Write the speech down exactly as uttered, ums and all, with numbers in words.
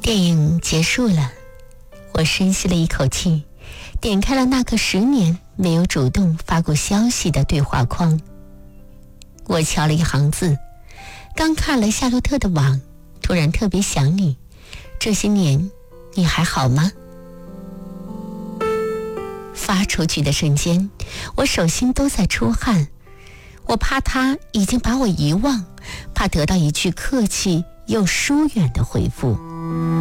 电影结束了，我深吸了一口气，点开了那个十年没有主动发过消息的对话框。我敲了一行字，刚看了夏洛特的网，突然特别想你，这些年你还好吗？发出去的瞬间，我手心都在出汗，我怕他已经把我遗忘，怕得到一句客气又疏远的回复。